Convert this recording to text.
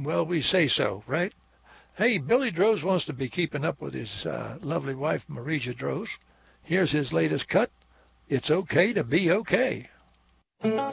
well, we say so, right? Hey, Billy Droz wants to be keeping up with his lovely wife, Marija Droz. Here's his latest cut. It's okay to be okay.